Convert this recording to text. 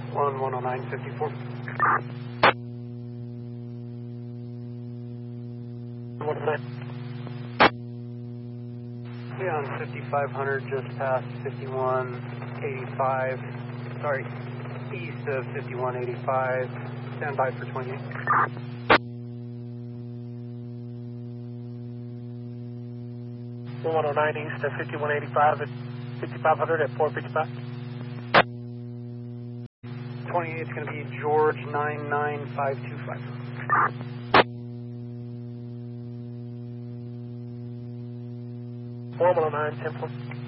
10954. Yeah, on 5500, just past 5185. Sorry, east of 5185. Stand by for 28. East of 5185 at 5500 at 455. 28 is going to be George 99525. Formula 9, 10 4.